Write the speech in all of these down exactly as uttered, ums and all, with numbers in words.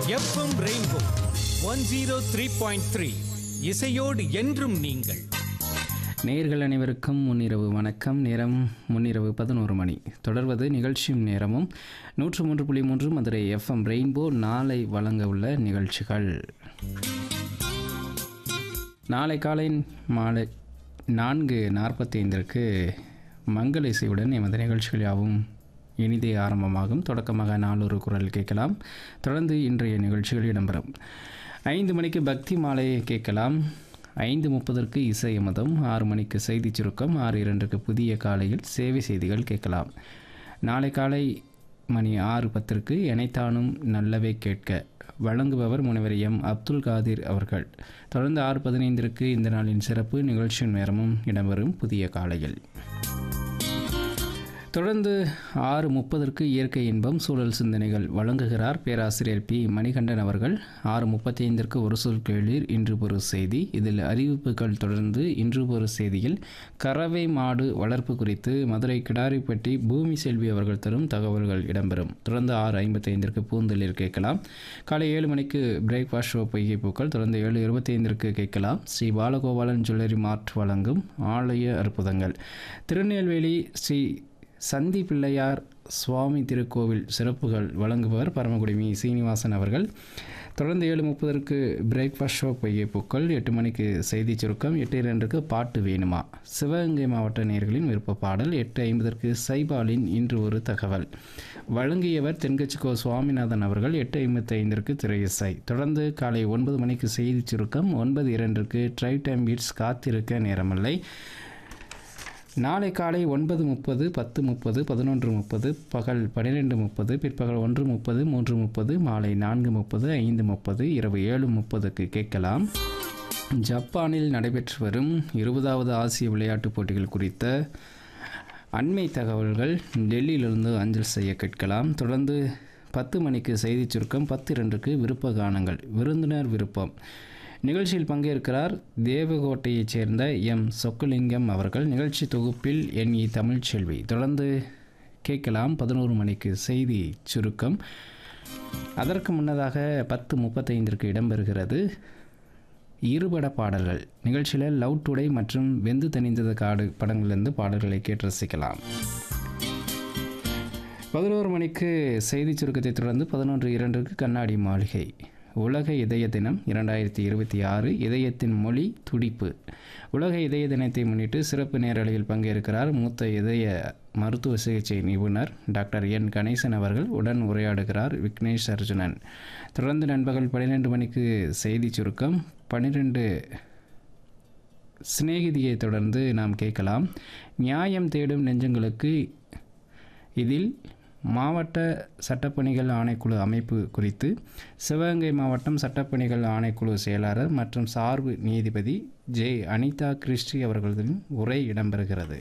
FM rainbow one zero three point three இசையோடு என்றும் நீங்கள். நேயர்கள் அனைவருக்கும் முன்னிரவு வணக்கம். நேரம் முன்னிரவு பதினோரு மணி. தொடர்வது நிகழ்ச்சியும் நேரமும் நூற்று மூன்று புள்ளி மூன்று மதுரை எஃப்எம் ரெயின்போ நாளை வழங்க உள்ள நிகழ்ச்சிகள். நாளை காலை மாலை நான்கு நாற்பத்தி ஐந்திற்கு மங்கள இசையுடன் எமது நிகழ்ச்சிகள் யாவும் இனிதே ஆரம்பமாகும். தொடக்கமாக நாளொரு குரல் கேட்கலாம். தொடர்ந்து இன்றைய நிகழ்ச்சிகள் இடம்பெறும். ஐந்து மணிக்கு பக்தி மாலையை கேட்கலாம். ஐந்து முப்பதற்கு இசை அமுதம். ஆறு மணிக்கு செய்தி சுருக்கம். ஆறு இரண்டுக்கு புதிய காலையில் சேவை செய்திகள் கேட்கலாம். நாளை காலை மணி ஆறு பத்திற்கு எனைத்தானும் நல்லவே கேட்க வழங்குபவர் முனைவர் எம் அப்துல் காதிர் அவர்கள். தொடர்ந்து ஆறு பதினைந்திற்கு இந்த நாளின் சிறப்பு நிகழ்ச்சியின் நேரமும் இடம்பெறும் புதிய காலையில். தொடர்ந்து ஆறு முப்பதற்கு இயற்கை இன்பம் சூழல் சிந்தனைகள் வழங்குகிறார் பேராசிரியர் பி மணிகண்டன் அவர்கள். ஆறு முப்பத்தி ஐந்திற்கு ஒரு சொல் கேளீர் இன்று ஒரு செய்தி. இதில் அறிவிப்புகள் தொடர்ந்து இன்று ஒரு செய்தியில் கறவை மாடு வளர்ப்பு குறித்து மதுரை கிடாரிப்பட்டி பூமி செல்வி அவர்கள் தரும் தகவல்கள் இடம்பெறும். தொடர்ந்து ஆறு ஐம்பத்தி ஐந்திற்கு பூந்தளிர் கேட்கலாம். காலை ஏழு மணிக்கு பிரேக்ஃபாஸ்ட் ஷோ பொய்கை பூக்கள். தொடர்ந்து ஏழு இருபத்தி ஐந்திற்கு கேட்கலாம் ஸ்ரீ பாலகோபாலன் ஜுவல்லரி மார்ட் வழங்கும் ஆலய அற்புதங்கள். திருநெல்வேலி ஸ்ரீ சந்தி பிள்ளையார் சுவாமி திருக்கோவில் சிறப்புகள் வழங்குபவர் பரமக்குடிமி சீனிவாசன் அவர்கள். தொடர்ந்து ஏழு முப்பதற்கு பிரேக்ஃபாஸ்ட் ஷோ பொய்கை பூக்கள். எட்டு மணிக்கு செய்தி சுருக்கம். எட்டு இரண்டுக்கு பாட்டு வேணுமா சிவகங்கை மாவட்ட நேயர்களின் விருப்ப பாடல். எட்டு ஐம்பதற்கு சைபாலின் இன்று ஒரு தகவல் வழங்கியவர் தென்கட்சிக்கோ சுவாமிநாதன் அவர்கள். எட்டு ஐம்பத்தி ஐந்திற்கு திரையிசை. தொடர்ந்து காலை ஒன்பது மணிக்கு செய்தி சுருக்கம். ஒன்பது இரண்டுக்கு ட்ரை டைம் பீட்ஸ் காத்திருக்க நேரமில்லை. நாளை காலை ஒன்பது முப்பது பத்து முப்பது பதினொன்று முப்பது பகல் பன்னிரெண்டு முப்பது பிற்பகல் ஒன்று முப்பது மூன்று முப்பது மாலை நான்கு முப்பது ஐந்து முப்பது இரவு ஏழு முப்பதுக்கு கேட்கலாம் ஜப்பானில் நடைபெற்று வரும் இருபதாவது ஆசிய விளையாட்டுப் போட்டிகள் குறித்த அண்மை தகவல்கள் டெல்லியிலிருந்து அஞ்சல் செய்ய கேட்கலாம். தொடர்ந்து பத்து மணிக்கு செய்தி சுருக்கம். பத்து இரண்டுக்கு விருப்ப கானங்கள் விருந்தினர் விருப்பம் நிகழ்ச்சியில் பங்கேற்கிறார் தேவகோட்டையைச் சேர்ந்த எம் சொக்கலிங்கம் அவர்கள். நிகழ்ச்சி தொகுப்பில் என் இ தமிழ்ச்செல்வி. தொடர்ந்து கேட்கலாம் பதினோரு மணிக்கு செய்தி சுருக்கம். அதற்கு முன்னதாக பத்து முப்பத்தைந்திற்கு இடம்பெறுகிறது இருபட பாடல்கள். நிகழ்ச்சியில் லவ் டுடே மற்றும் வெந்து தணிந்தது காடு படங்களிலிருந்து பாடல்களை கேட்டு ரசிக்கலாம். பதினோரு மணிக்கு செய்தி சுருக்கத்தை தொடர்ந்து பதினொன்று இரண்டுக்கு கண்ணாடி மாளிகை உலக இதய தினம் இரண்டாயிரத்தி இருபத்தி ஆறு இதயத்தின் மொழி துடிப்பு. உலக இதய தினத்தை முன்னிட்டு சிறப்பு நேரலையில் பங்கேற்கிறார் மூத்த இதய மருத்துவ சிகிச்சை நிபுணர் டாக்டர் என் கணேசன் அவர்கள். உடன் உரையாடுகிறார் விக்னேஷ் அர்ஜுனன். தொடர்ந்து நண்பகல் பன்னிரெண்டு மணிக்கு செய்தி சுருக்கம். பன்னிரெண்டு சிநேகிதியை தொடர்ந்து நாம் கேட்கலாம் நியாயம் தேடும் நெஞ்சங்களுக்கு. இதில் மாவட்ட சட்டப்பணிகள் ஆணைக்குழு அமைப்பு குறித்து சிவகங்கை மாவட்டம் சட்டப்பணிகள் ஆணைக்குழு செயலாளர் மற்றும் சார்பு நீதிபதி ஜே அனிதா கிறிஸ்டி அவர்களின் உரை இடம்பெறுகிறது.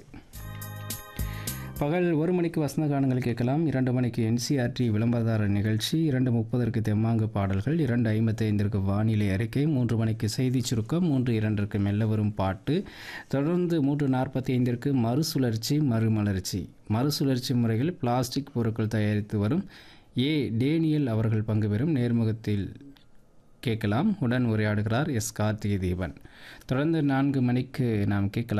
பகல் ஒரு மணிக்கு வசந்த கானங்கள் கேட்கலாம். இரண்டு மணிக்கு என்சிஆர்டி விளம்பரதார நிகழ்ச்சி. இரண்டு முப்பதற்கு தெம்மாங்கு பாடல்கள். இரண்டு ஐம்பத்தி ஐந்திற்கு வானிலை அறிக்கை. மூன்று மணிக்கு செய்தி சுருக்கம். மூன்று இரண்டிற்கு மெல்ல வரும் பாட்டு. தொடர்ந்து மூன்று நாற்பத்தி ஐந்திற்கு மறுசுழற்சி மறுமலர்ச்சி மறுசுழற்சி முறையில் பிளாஸ்டிக் பொருட்கள் தயாரித்து வரும் ஏ டேனியல் அவர்கள் பங்கு பெறும் நேர்முகத்தில் கேட்கலாம். உடன் உரையாடுகிறார் எஸ் கார்த்திகை தீபன். தொடர்ந்து நான்கு மணிக்கு நாம் கேட்கலாம்